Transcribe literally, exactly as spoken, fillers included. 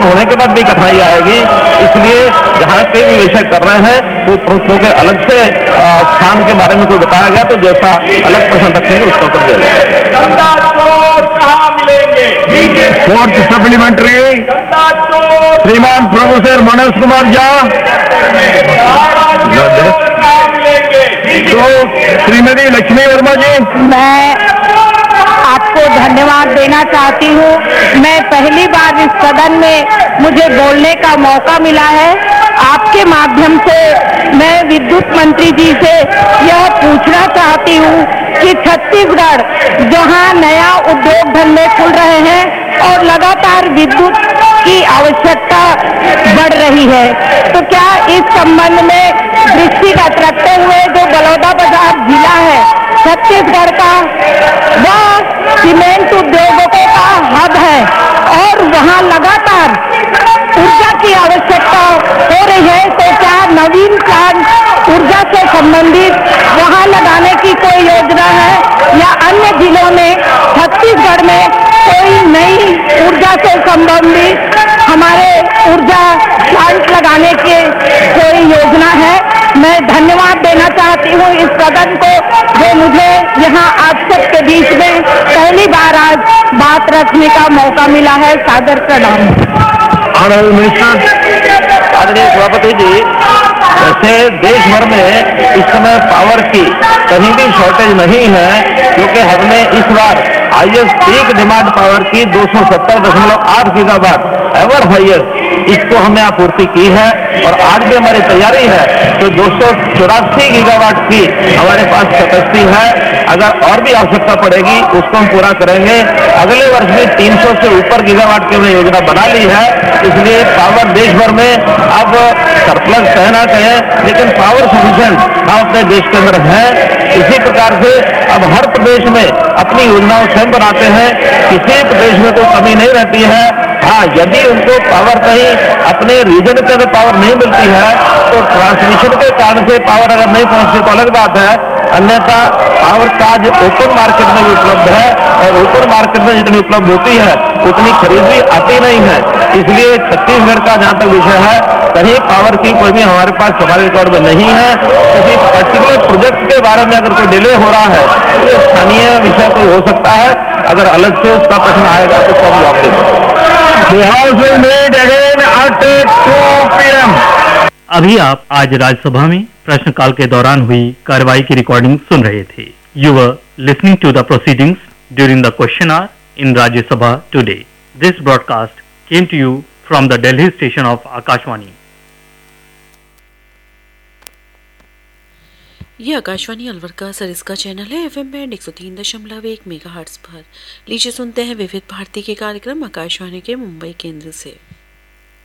लेकिन होने के बाद भी कठिनाई आएगी। इसलिए जहाँ के भी विषय कर रहे हैं वो प्रश्नों के अलग से स्थान के बारे में कोई बताया गया तो जैसा अलग प्रश्न रखेंगे उसका उत्तर दिया जाएगा। फोर्थ सप्लीमेंट्री श्रीमान प्रोफेसर मनोज कुमार झा, तो श्रीमती लक्ष्मी वर्मा जी। मैं आपको धन्यवाद देना चाहती हूँ। मैं पहली बार इस सदन में मुझे बोलने का मौका मिला है। आपके माध्यम से मैं विद्युत मंत्री जी से यह पूछना चाहती हूँ कि छत्तीसगढ़ जहाँ नया उद्योग धंधे खुल रहे हैं और लगातार विद्युत की आवश्यकता बढ़ रही है, तो क्या इस संबंध में दृष्टिगत रखते हुए जो बलौदाबाजार जिला है छत्तीसगढ़ का, वह सीमेंट उद्योगों का हब है और वहाँ लगातार ऊर्जा की आवश्यकता हो रही है, तो क्या नवीन प्लांट ऊर्जा से संबंधित वहाँ लगाने की कोई योजना है या अन्य जिलों में छत्तीसगढ़ में कोई नई ऊर्जा से संबंधित हमारे ऊर्जा प्लांट लगाने की कोई योजना है? मैं धन्यवाद देना चाहती हूँ इस सदन को जो मुझे यहाँ आप सबके बीच में पहली बार आज बात रखने का मौका मिला है। सादर प्रणाम। ऑनरेबल मिनिस्टर, आदरणीय सभापति जी, वैसे देश भर में इस समय पावर की कहीं भी शॉर्टेज नहीं है, क्योंकि हमने इस बार हाईएस्ट पीक डिमांड पावर की दो सौ सत्तर दशमलव आठ गीगावाट एवर हाईएस्ट इसको हमने आपूर्ति की है और आज भी हमारी तैयारी है तो दो सौ चौरासी गीगावाट की हमारे पास कैपेसिटी है। अगर और भी आवश्यकता पड़ेगी उसको हम पूरा करेंगे। अगले वर्ष भी तीन सौ से ऊपर गीगावाट की हमने योजना बना ली है। इसलिए पावर देश भर में अब सरप्लस कहना कहें लेकिन पावर सफिशिएंट हम अपने देश के अंदर है। इसी प्रकार से अब हर प्रदेश में अपनी योजनाओं स्वयं बनाते हैं, किसी प्रदेश में कोई कमी नहीं रहती है। हाँ, यदि उनको पावर कहीं अपने रीजन के अंदर पावर नहीं मिलती है तो ट्रांसमिशन के कारण से पावर अगर नहीं पहुंचती तो अलग बात है, अन्यथा पावर का जो ओपन मार्केट में भी उपलब्ध है और ओपन मार्केट में जितनी उपलब्ध होती है उतनी खरीद भी आती नहीं है। इसलिए छत्तीसगढ़ का जहाँ तक विषय है कहीं पावर की कोई भी हमारे पास हमारे रिकॉर्ड में नहीं है। किसी पर्टिकुलर प्रोजेक्ट के बारे में अगर कोई डिले हो रहा है तो स्थानीय विषय कोई हो सकता है, अगर अलग से उसका प्रश्न आएगा तो सब जवाब देंगे। अभी आप आज राज्यसभा में प्रश्नकाल के दौरान हुई कार्रवाई की रिकॉर्डिंग सुन रहे थे। You were listening to the proceedings during the question our in Rajya Sabha today. This broadcast came to you from the Delhi station of Akashvani. ये आकाशवाणी अलवर का सरिस्का चैनल है। एफएम बैंड एक सौ तीन दशमलव एक मेगाहर्ट्ज पर। लीजिए सुनते हैं विविध भारती के कार्यक्रम आकाशवाणी के मुंबई केंद्र से।